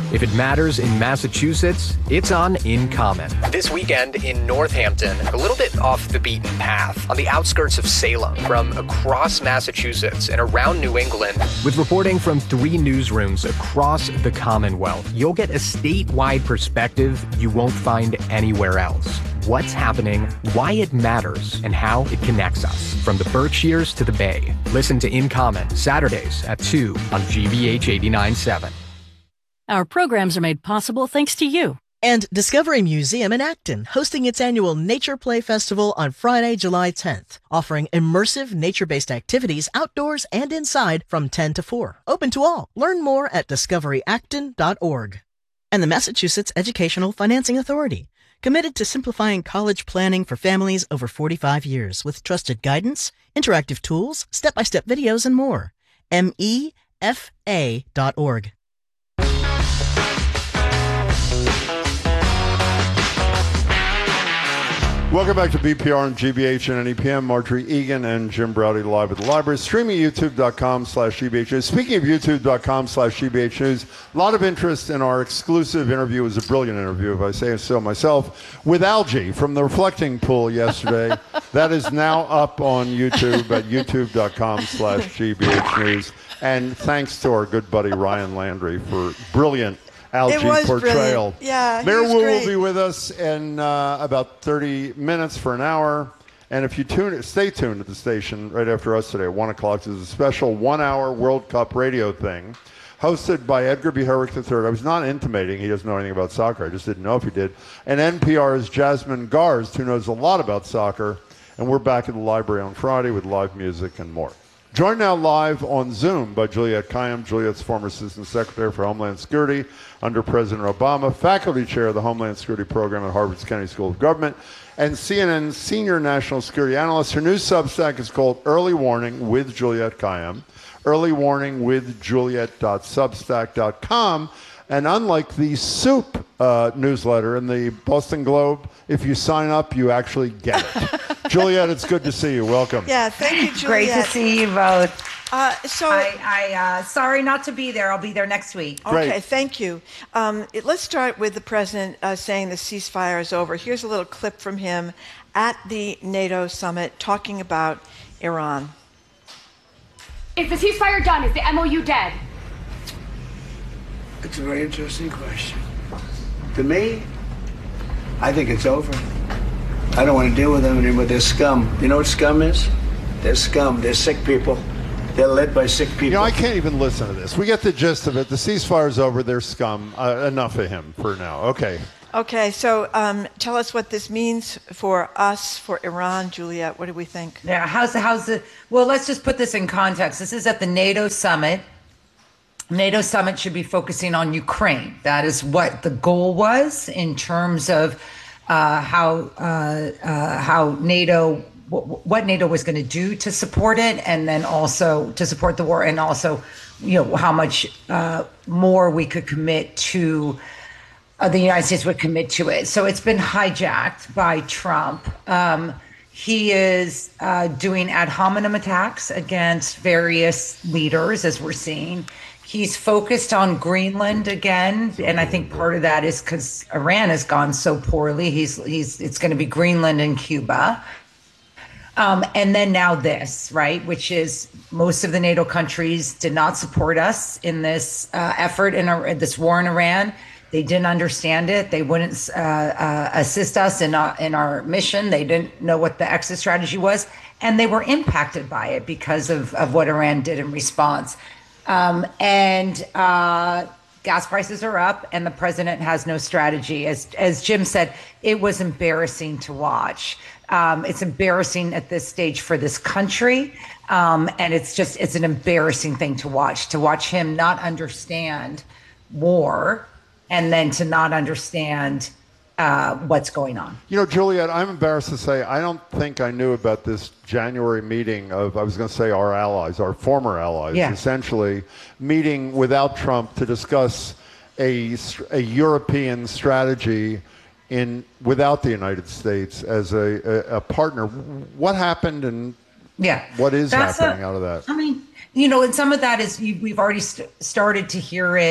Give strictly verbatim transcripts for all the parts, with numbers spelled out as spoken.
If it matters in Massachusetts, it's on In Common. This weekend in Northampton, a little bit off the beaten path, on the outskirts of Salem, from across Massachusetts and around New England. With reporting from three newsrooms across the Commonwealth, you'll get a statewide perspective you won't find anywhere else. What's happening, why it matters, and how it connects us, from the Berkshires to the Bay. Listen to In Common, Saturdays at two on G B H eighty-nine point seven. Our programs are made possible thanks to you. And Discovery Museum in Acton, hosting its annual Nature Play Festival on Friday, July tenth, offering immersive nature-based activities outdoors and inside from ten to four. Open to all. Learn more at discovery acton dot org. And the Massachusetts Educational Financing Authority, committed to simplifying college planning for families over forty-five years with trusted guidance, interactive tools, step-by-step videos, and more. M E F A dot org. Welcome back to B P R and G B H and N E P M. Marjorie Egan and Jim Browdy live at the library. Streaming YouTube dot com slash G B H News. Speaking of YouTube dot com slash G B H News, a lot of interest in our exclusive interview. It was a brilliant interview, if I say so myself, with Algie from the Reflecting Pool yesterday. That is now up on YouTube at YouTube dot com slash G B H News. And thanks to our good buddy Ryan Landry for brilliant Algie portrayal. Brilliant. Yeah, Mayor Wu great. will be with us in uh, about thirty minutes for an hour. And if you tune, stay tuned at the station right after us today at one o'clock. There's a special one-hour World Cup radio thing hosted by Edgar B. Herrick the third. I was not intimating he doesn't know anything about soccer. I just didn't know if he did. And N P R's Jasmine Garst, who knows a lot about soccer. And we're back at the library on Friday with live music and more. Joined now live on Zoom by Juliette Kayyem. Juliette's former Assistant Secretary for Homeland Security under President Obama, Faculty Chair of the Homeland Security Program at Harvard's Kennedy School of Government, and C N N's Senior National Security Analyst. Her new Substack is called Early Warning with Juliette Kayyem. Early Warning with Juliette dot substack dot com. And unlike the Soup uh, newsletter in the Boston Globe, if you sign up, you actually get it. Juliette, it's good to see you. Welcome. Yeah, thank you, Juliette. Great to see you both. Uh, so, I, I uh, sorry not to be there. I'll be there next week. Okay, Great. thank you. Um, it, let's start with the president uh, saying the ceasefire is over. Here's a little clip from him at the NATO summit talking about Iran. Is the ceasefire done? Is the M O U dead? It's a very interesting question. To me, I think it's over. I don't want to deal with them anymore. They're scum. You know what scum is? They're scum. They're sick people. They're led by sick people. You know, I can't even listen to this. We get the gist of it. The ceasefire's over. They're scum. Uh, enough of him for now. Okay. Okay, so um, tell us what this means for us, for Iran. Juliette, what do we think? Yeah, how's the, how's the, well, let's just put this in context. This is at the NATO summit. NATO summit should be focusing on Ukraine. That is what the goal was in terms of uh, how uh, uh, how NATO, w- what NATO was going to do to support it, and then also to support the war, and also, you know, how much uh, more we could commit to. Uh, the United States would commit to it. So it's been hijacked by Trump. Um, he is uh, doing ad hominem attacks against various leaders, as we're seeing. He's focused on Greenland again, and I think part of that is because Iran has gone so poorly. He's he's it's going to be Greenland and Cuba, um, and then now this, right, which is most of the NATO countries did not support us in this uh, effort in uh, this war in Iran. They didn't understand it. They wouldn't uh, uh, assist us in our, in our mission. They didn't know what the exit strategy was, and they were impacted by it because of of what Iran did in response. Um, and uh, gas prices are up, and the president has no strategy. As as Jim said, it was embarrassing to watch. Um, it's embarrassing at this stage for this country, um, and it's just it's an embarrassing thing to watch. To watch him not understand war, and then to not understand uh, what's going on. You know, Juliette, I'm embarrassed to say I don't think I knew about this January meeting of, I was going to say our allies, our former allies, yeah. essentially, meeting without Trump to discuss a, a European strategy in without the United States as a, a, a partner. What happened and yeah. what is That's happening a, out of that? I mean, you know, and some of that is you, we've already st- started to hear it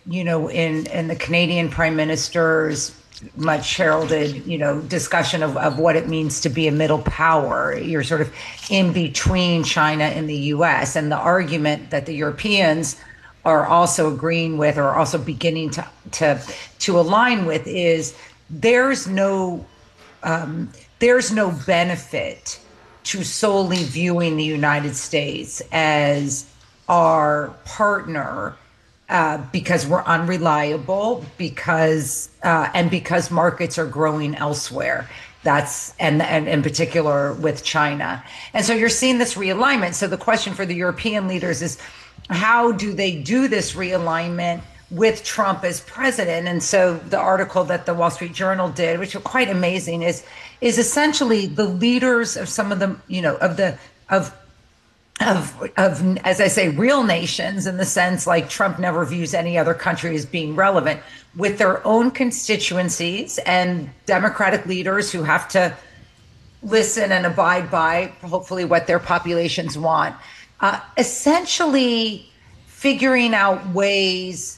you know, in, in the Canadian Prime Minister's much heralded, you know, discussion of, of what it means to be a middle power. You're sort of in between China and the U S. And the argument that the Europeans are also agreeing with, or also beginning to to to align with, is there's no um, there's no benefit to solely viewing the United States as our partner. Uh, because we're unreliable, because uh, and because markets are growing elsewhere. That's and and in particular with China. And so you're seeing this realignment. So the question for the European leaders is, how do they do this realignment with Trump as president? And so the article that the Wall Street Journal did, which was quite amazing, is is essentially the leaders of some of the, you know, of the of Of, of, as I say, real nations, in the sense like Trump never views any other country as being relevant, with their own constituencies and Democratic leaders who have to listen and abide by, hopefully, what their populations want. Uh, essentially figuring out ways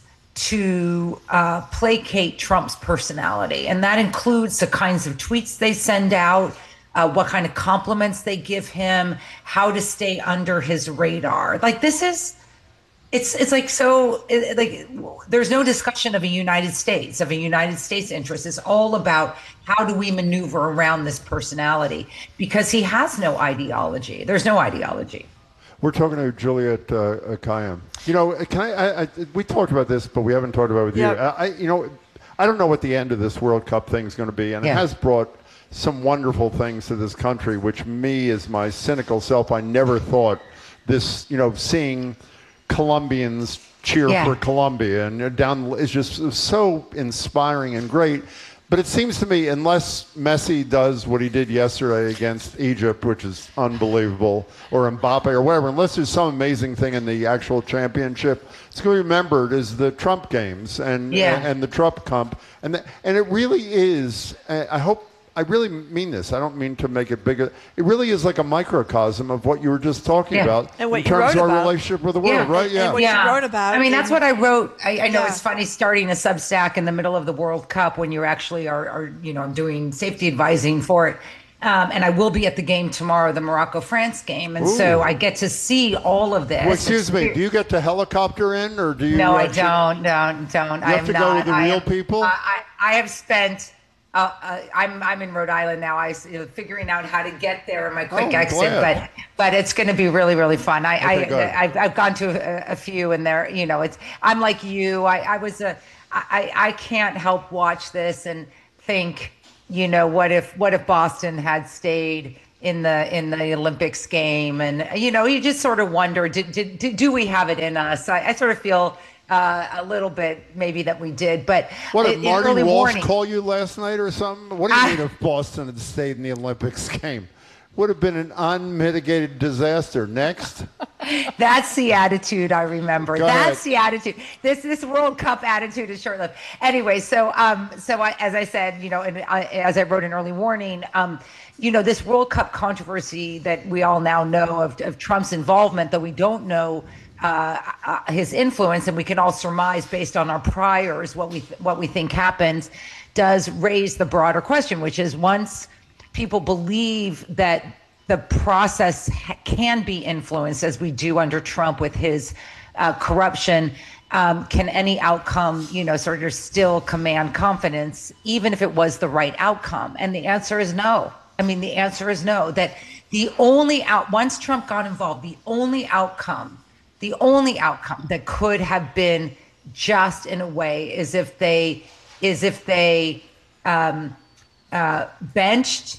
to uh, placate Trump's personality. And that includes the kinds of tweets they send out, Uh, what kind of compliments they give him, how to stay under his radar. Like, this is, it's it's like, so it, like there's no discussion of a United States, of a United States interest. It's all about how do we maneuver around this personality, because he has no ideology. There's no ideology. We're talking to Juliet uh, Kayyem. You know, can I, I, I? We talked about this, but we haven't talked about it with yep. you. I, you know, I don't know what the end of this World Cup thing is going to be, and yeah. it has brought some wonderful things to this country, which me, as my cynical self, I never thought this, you know, seeing Colombians cheer yeah. for Colombia and down is just so inspiring and great. But it seems to me, unless Messi does what he did yesterday against Egypt, which is unbelievable, or Mbappe or whatever, unless there's some amazing thing in the actual championship, it's going to be remembered as the Trump games and yeah. and, and the Trump Cup. And the, and it really is, I hope, I really mean this. I don't mean to make it bigger. It really is like a microcosm of what you were just talking yeah. about and what in you terms wrote of our about. relationship with the world, yeah. right? And, yeah. and what yeah. you wrote about. I mean, that's what I wrote. I, I know yeah. it's funny starting a Substack in the middle of the World Cup when you actually are, are you know, I'm doing safety advising for it. Um, and I will be at the game tomorrow, the Morocco-France game. And Ooh. so I get to see all of this. Well, excuse it's, me, do you get to helicopter in, or do you? No, actually, I don't, don't, don't. You have I'm to not, go with the I real am, people? I, I, I have spent... Uh, uh, I'm I'm in Rhode Island now. I you know, figuring out how to get there in my quick oh, exit, glad. but but it's going to be really really fun. I, okay, I I've, I've gone to a, a few, and there you know it's I'm like you. I, I was a I I can't help watch this and think, you know, what if what if Boston had stayed in the in the Olympics game, and you know you just sort of wonder, did, did, did do we have it in us? I, I sort of feel. Uh, a little bit, maybe that we did, but what did Marty early Walsh warning, call you last night or something? What do you I, mean if Boston had stayed in the Olympics game? Would have been an unmitigated disaster. Next. That's the attitude I remember. Go That's ahead. the attitude. This this World Cup attitude is short-lived. Anyway, so um, so I, as I said, you know, and I, as I wrote in early warning, um, you know, this World Cup controversy that we all now know of, of Trump's involvement, though we don't know. Uh, uh, his influence, and we can all surmise based on our priors what we th- what we think happens, does raise the broader question, which is once people believe that the process ha- can be influenced, as we do under Trump with his uh, corruption, um, can any outcome, you know, sort of still command confidence, even if it was the right outcome? And the answer is no. I mean, the answer is no. That the only out once Trump got involved, the only outcome. The only outcome that could have been just in a way is if they is if they um, uh, benched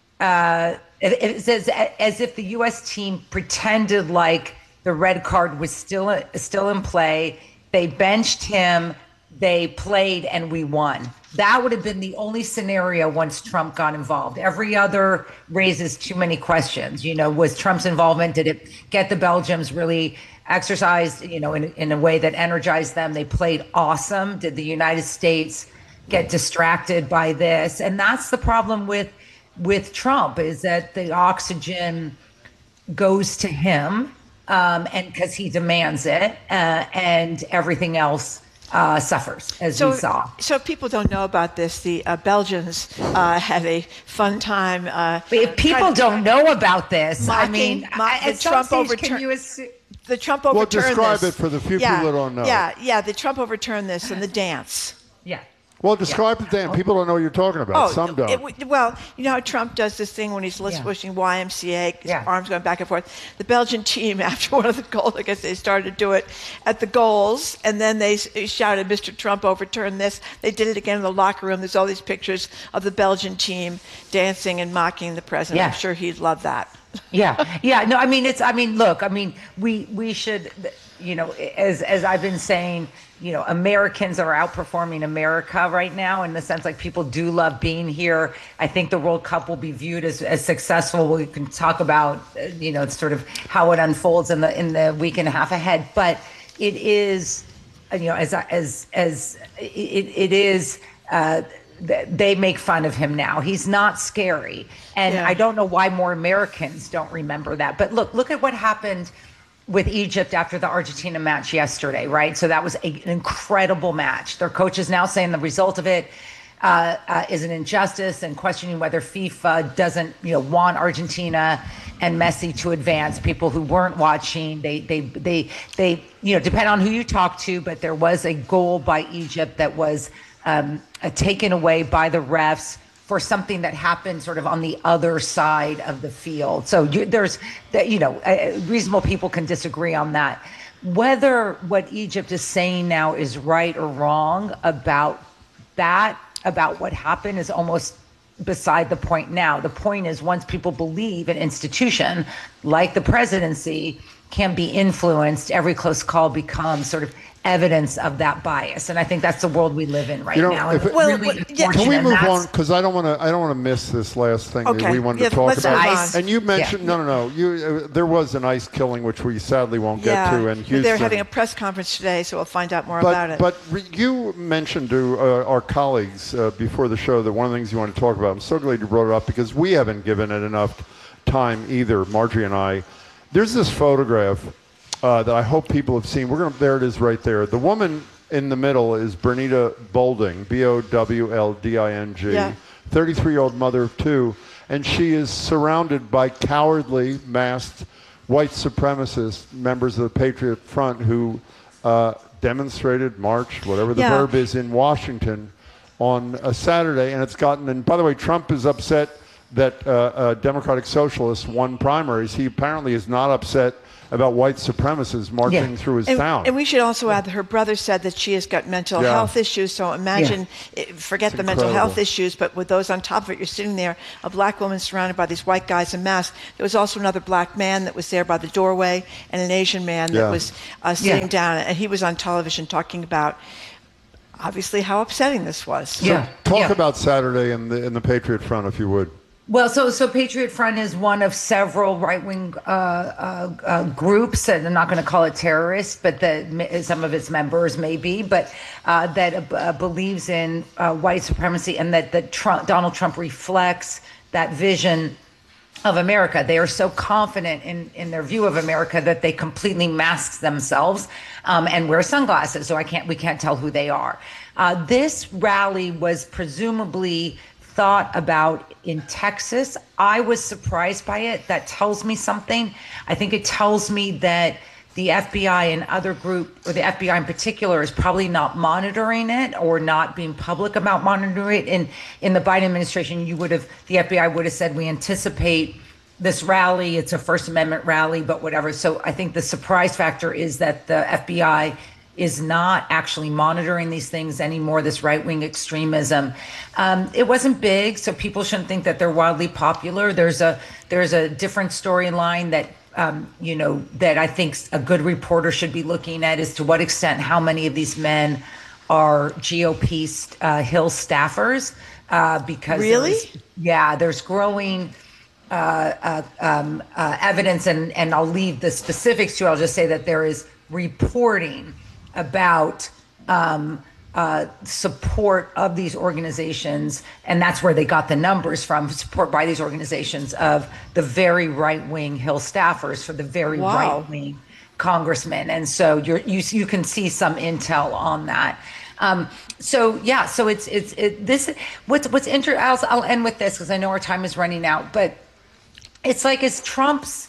uh, it's as, as if the U S team pretended like the red card was still still in play. They benched him, they played, and we won. That would have been the only scenario once Trump got involved. Every other raises too many questions. You know, was Trump's involvement, did it get the Belgians really exercised, you know, in, in a way that energized them? They played awesome. Did the United States get distracted by this? And that's the problem with with Trump, is that the oxygen goes to him, um, and because he demands it, uh, and everything else uh, suffers, as so, we saw. So if people don't know about this, the uh, Belgians uh, had a fun time. Uh, but if people don't know about this, mocking, I mean, mock, at the some Trump stage, overturn- can you assume? The Trump well, overturned describe this. it for the few yeah, people that don't know. Yeah, yeah, the Trump overturned this and the dance. Yeah. Well, describe yeah. it then. People don't know what you're talking about. Oh, Some don't. It, well, you know how Trump does this thing when he's list Yeah. pushing Y M C A, his Yeah. arms going back and forth. The Belgian team, after one of the goals, I guess they started to do it at the goals, and then they shouted, "Mister Trump overturned this." They did it again in the locker room. There's all these pictures of the Belgian team dancing and mocking the president. Yeah. I'm sure he'd love that. yeah yeah no I mean it's I mean look I mean we we should, you know, as as I've been saying, you know, Americans are outperforming America right now in the sense, like, people do love being here. I think the World Cup will be viewed as, as successful. We can talk about, you know, sort of how it unfolds in the in the week and a half ahead, but it is, you know, as as as it, it is uh they make fun of him now. He's not scary. And Yeah. I don't know why more Americans don't remember that. But look, look at what happened with Egypt after the Argentina match yesterday, right? So that was a, an incredible match. Their coach is now saying the result of it uh, uh, is an injustice and questioning whether FIFA doesn't, you know, want Argentina and Messi to advance. People who weren't watching, they, they, they, they, you know, depend on who you talk to, but there was a goal by Egypt that was um, uh, taken away by the refs for something that happened sort of on the other side of the field. So you, there's, you know, uh, reasonable people can disagree on that. Whether what Egypt is saying now is right or wrong about that, about what happened, is almost beside the point now. The point is, once people believe an institution like the presidency can be influenced, every close call becomes sort of evidence of that bias, and I think that's the world we live in right You know, now. if it- Well, really well, yeah. Can we unfortunate, move and on? that's- Because I don't want to. I don't want to miss this last thing that Okay. we wanted Yeah, to talk let's about. move on. And you mentioned no, no, no. You uh, there was an ICE killing, which we sadly won't yeah, get to in Houston. they're having a press conference today, so we'll find out more but, about it. But re- you mentioned to uh, our colleagues uh, before the show that one of the things you want to talk about. I'm so glad you brought it up because we haven't given it enough time either, Marjorie and I. There's this photograph uh, that I hope people have seen. We're gonna. There it is, right there. The woman in the middle is Bernita Bolding, B O W L D I N G, Yeah. thirty-three-year-old mother of two, and she is surrounded by cowardly, masked white supremacist members of the Patriot Front who uh, demonstrated, marched, whatever the Yeah. verb is, in Washington on a Saturday. And it's gotten, and by the way, Trump is upset that uh, uh, Democratic Socialists won primaries. He apparently is not upset about white supremacists marching Yeah. through his And, town. and we should also add that her brother said that she has got mental Yeah. health issues. So imagine, it, forget It's the mental incredible. health issues, but with those on top of it, you're sitting there, a black woman surrounded by these white guys in masks. There was also another black man that was there by the doorway, and an Asian man Yeah. that was uh, sitting Yeah. down, and he was on television talking about, obviously, how upsetting this was. Yeah. Talk yeah. about Saturday in the in the Patriot Front, if you would. Well, so so Patriot Front is one of several right-wing uh, uh, uh, groups, and I'm not going to call it terrorists, but that some of its members may be, but uh, that uh, believes in uh, white supremacy, and that that Trump, Donald Trump reflects that vision of America. They are so confident in, in their view of America that they completely mask themselves um, and wear sunglasses, so I can't we can't tell who they are. Uh, this rally was presumably thought about in Texas. I was surprised by it. That tells me something. I think it tells me that the F B I and other group, or the F B I in particular, is probably not monitoring it or not being public about monitoring it. In in the Biden administration, you would have, the F B I would have said, we anticipate this rally, it's a First Amendment rally, but whatever. So I think the surprise factor is that the F B I is not actually monitoring these things anymore, this right-wing extremism. Um, it wasn't big, so people shouldn't think that they're wildly popular. There's a there's a different storyline that, um, you know, that I think a good reporter should be looking at, is to what extent how many of these men are G O P uh, Hill staffers. Uh, because Really? there's- yeah, there's growing uh, uh, um, uh, evidence, and, and I'll leave the specifics to, I'll just say that there is reporting about um, uh, support of these organizations, and that's where they got the numbers from, support by these organizations of the very right-wing Hill staffers for the very Wow. right-wing congressman. And so you're, you you can see some intel on that. Um, so yeah, so it's it's it, this what's what's inter. I'll, I'll end with this because I know our time is running out. But it's like as Trump's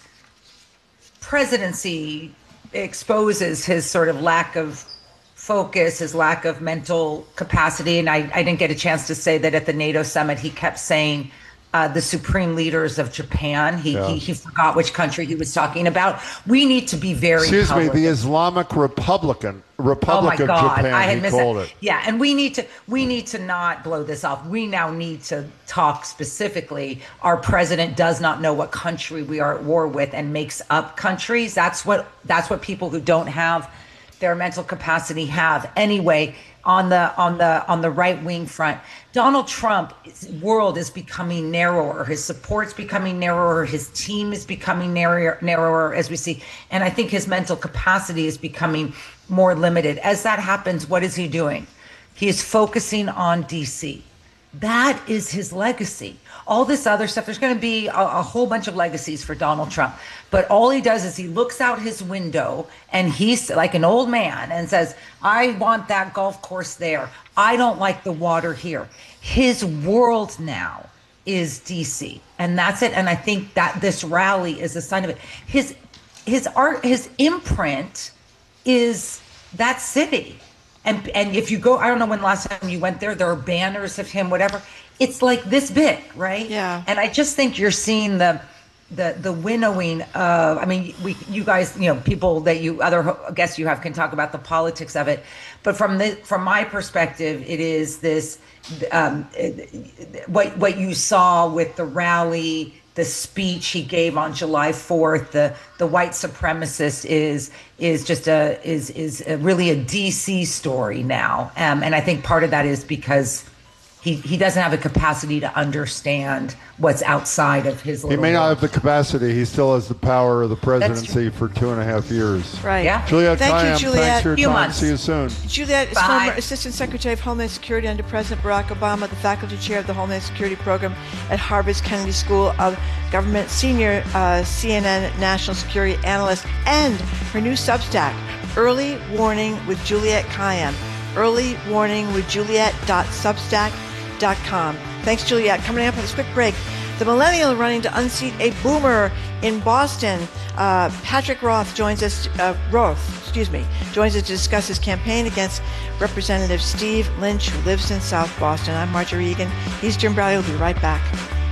presidency exposes his sort of lack of focus, his lack of mental capacity, and I, I didn't get a chance to say that at the NATO summit he kept saying. Uh, the supreme leaders of Japan. He, yeah. he he forgot which country he was talking about. We need to be very. Excuse public. me, the Islamic Republican Republic oh my of God, Japan. I had he missed called it. it. Yeah, and we need to we need to not blow this off. We now need to talk specifically. Our president does not know what country we are at war with and makes up countries. That's what that's what people who don't have their mental capacity have. Anyway, on the on the on the right wing front, Donald Trump's world is becoming narrower. His support's becoming narrower. His team is becoming narrower, narrower as we see. And I think his mental capacity is becoming more limited. As that happens, what is he doing? He is focusing on D C. That is his legacy. All this other stuff, there's going to be a, a whole bunch of legacies for Donald Trump. But all he does is he looks out his window and he's like an old man and says, I want that golf course there. I don't like the water here. His world now is D C. And that's it. And I think that this rally is a sign of it. His his art, his imprint is that city. And and if you go, I don't know when the last time you went there, there are banners of him, whatever. It's like this big, right? Yeah. And I just think you're seeing the the the winnowing of, I mean, we you guys, you know, people that you, other guests you have can talk about the politics of it. But from the from my perspective, it is this, um, what what you saw with the rally, the speech he gave on July fourth, the the white supremacist is is just a is is a really a D C story now, um, and I think part of that is because he he doesn't have the capacity to understand what's outside of his. He may not world. have the capacity. He still has the power of the presidency for two and a half years. Right. Yeah. Juliette Thank Kayyem, you, Juliette. thanks for your Few time. months. See you soon. Juliette is Bye. former Assistant Secretary of Homeland Security under President Barack Obama, the faculty chair of the Homeland Security Program at Harvard's Kennedy School of Government, senior uh, C N N national security analyst, and her new Substack, Early Warning with Juliette Kayyem. Early Warning with Juliette dot substack dot com. Thanks, Juliette. Coming up on this quick break, the millennial running to unseat a boomer in Boston. Uh, Patrick Roth joins us. Uh, Roth, excuse me, joins us to discuss his campaign against Representative Steve Lynch, who lives in South Boston. I'm Marjorie Egan. He's Jim Browdy. We'll be right back.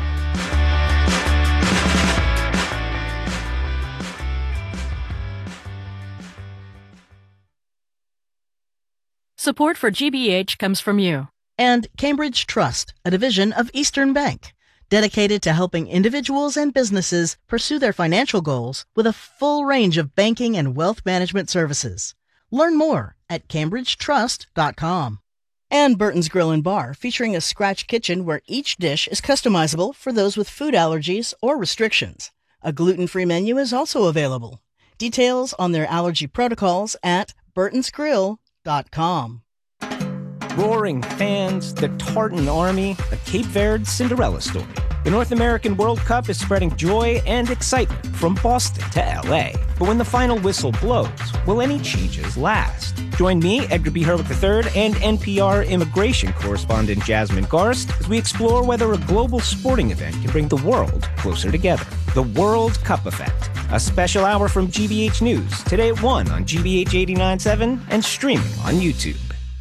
Support for G B H comes from you. And Cambridge Trust, a division of Eastern Bank, dedicated to helping individuals and businesses pursue their financial goals with a full range of banking and wealth management services. Learn more at cambridge trust dot com. And Burton's Grill and Bar, featuring a scratch kitchen where each dish is customizable for those with food allergies or restrictions. A gluten-free menu is also available. Details on their allergy protocols at burtons grill dot com. Roaring fans, the Tartan Army, a Cape Verde Cinderella story. The North American World Cup is spreading joy and excitement from Boston to L A. But when the final whistle blows, will any changes last? Join me, Edgar B. Herwick the third, and N P R immigration correspondent Jasmine Garst as we explore whether a global sporting event can bring the world closer together. The World Cup Effect, a special hour from G B H News, today at one on G B H eighty-nine point seven and streaming on YouTube.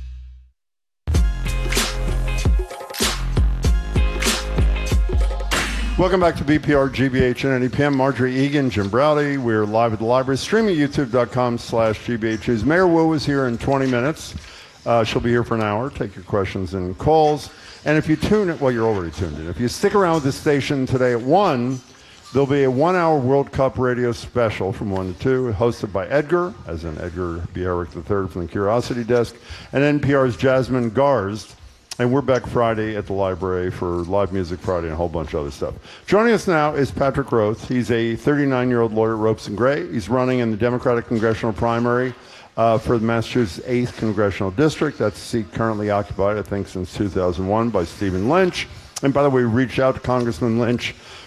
Welcome back to B P R G B H N P M. Marjorie Egan, Jim Browdy. We're live at the library, streaming youtube dot com slash G B H News. Mayor Wu is here in twenty minutes. Uh, she'll be here for an hour. Take your questions and calls. And if you tune it, well, you're already tuned in. If you stick around with the station today at one, there'll be a one-hour World Cup radio special from one to two, hosted by Edgar, as in Edgar B. Herwick the third from the Curiosity Desk, and N P R's Jasmine Garst. And we're back Friday at the library for Live Music Friday and a whole bunch of other stuff. Joining us now is Patrick Roth. He's a thirty-nine-year-old lawyer at Ropes and Gray. He's running in the Democratic congressional primary uh, for the Massachusetts eighth Congressional District. That's a seat currently occupied, I think, since two thousand one by Stephen Lynch. And by the way, we reached out to Congressman Lynch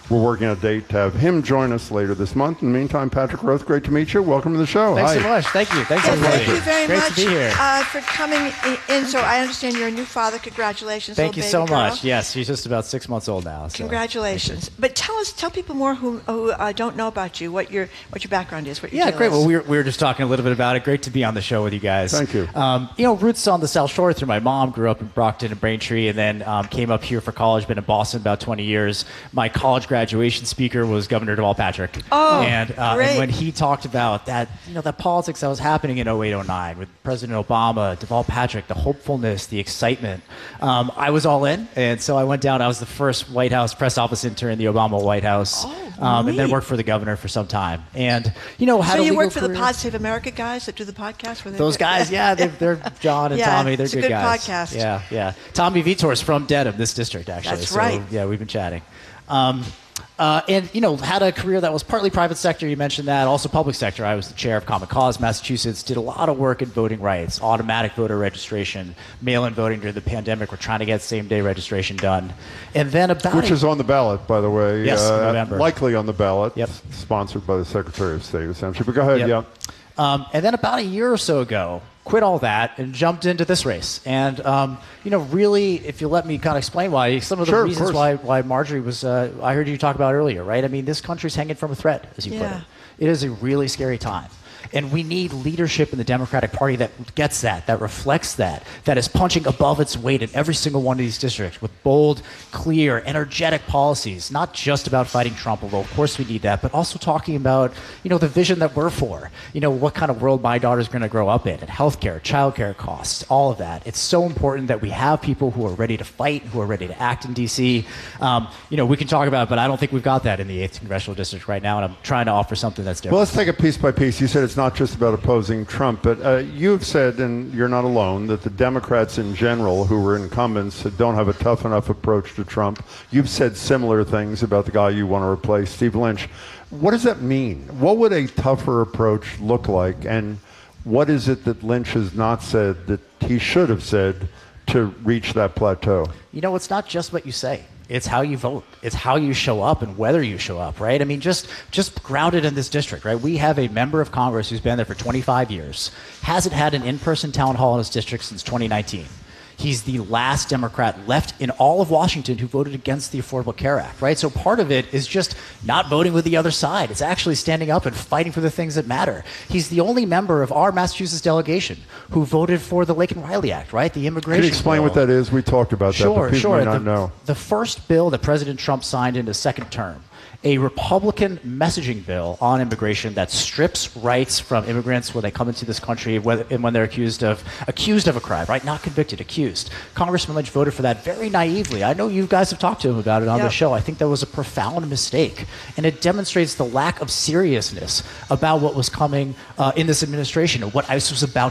we're working on a date to have him join us later this month. In the meantime, Patrick Roth, great to meet you. Welcome to the show. Thanks Hi. so much. Thank you. Thanks, Yeah, everybody. thank you very great much to be here. Uh, for coming i- in. So I understand you're a new father. Congratulations, Thank you little so baby girl. much. Yes, she's just about six months old now. So. Congratulations. But tell us, tell people more who, who uh, don't know about you, what your what your background is, what your Yeah, deal great. is. Well, we were, we were just talking a little bit about it. Great to be on the show with you guys. Thank you. Um, you know, roots on the South Shore through my mom. Grew up in Brockton and Braintree, and then um, came up here for college. Been in Boston about twenty years. My college graduation speaker was Governor Deval Patrick. Oh, and, uh, great. and when he talked about that, you know, that politics that was happening in oh eight, oh nine with President Obama, Deval Patrick, the hopefulness, the excitement, um, I was all in. And so I went down. I was the first White House press office intern in the Obama White House, Oh, um, and then neat. worked for the governor for some time. And you know, had So a you legal work for the career. Pod Save America guys that do the podcast? Where they Those guys, yeah, they're, they're John and Yeah, Tommy. They're it's a good, good guys. podcast. Yeah, yeah. Tommy Vitor's from Dedham, this district, actually. That's so, right. Yeah, we've been chatting. Um, uh, and, you know, had a career that was partly private sector. You mentioned that. Also public sector. I was the chair of Common Cause Massachusetts. Did a lot of work in voting rights, automatic voter registration, mail-in voting during the pandemic. We're trying to get same-day registration done. And then about Which a- is on the ballot, by the way. Yes, uh, November. Likely on the ballot. Yep. Sponsored by the Secretary of State, essentially. But go ahead, Yep. yeah. Um, and then about a year or so ago, quit all that and jumped into this race. And, um, you know, really, if you let me kind of explain why, some of the Sure, of reasons course. why, why Marjorie was, uh, I heard you talk about earlier, right? I mean, this country's hanging from a thread, as you put Yeah. it. It is a really scary time. And we need leadership in the Democratic Party that gets that, that reflects that, that is punching above its weight in every single one of these districts with bold, clear, energetic policies, not just about fighting Trump, although of course we need that, but also talking about, you know, the vision that we're for, you know, what kind of world my daughter's going to grow up in, and healthcare, childcare costs, all of that. It's so important that we have people who are ready to fight, who are ready to act in D C. Um, you know, we can talk about it, but I don't think we've got that in the eighth Congressional District right now, and I'm trying to offer something that's different. Well, let's take it piece by piece. You said it's not just about opposing Trump, but uh, you've said, and you're not alone, that the Democrats in general who were incumbents don't have a tough enough approach to Trump. You've said similar things about the guy you want to replace, Steve Lynch. What does that mean? What would a tougher approach look like? And what is it that Lynch has not said that he should have said to reach that plateau? You know, it's not just what you say. It's how you vote. It's how you show up and whether you show up, right? I mean, just just grounded in this district, right? We have a member of Congress who's been there for twenty-five years, hasn't had an in-person town hall in his district since twenty nineteen. He's the last Democrat left in all of Washington who voted against the Affordable Care Act, right? So part of it is just not voting with the other side. It's actually standing up and fighting for the things that matter. He's the only member of our Massachusetts delegation who voted for the Laken Riley Act, right? The immigration Can you explain bill. what that is? We talked about Sure, that, but people sure. may not the, know. the first bill that President Trump signed in his second term, a Republican messaging bill on immigration that strips rights from immigrants when they come into this country whether, and when they're accused of accused of a crime, right? Not convicted, accused. Congressman Lynch voted for that very naively. I know you guys have talked to him about it on Yep. the show. I think that was a profound mistake, and it demonstrates the lack of seriousness about what was coming uh, in this administration and what ICE was about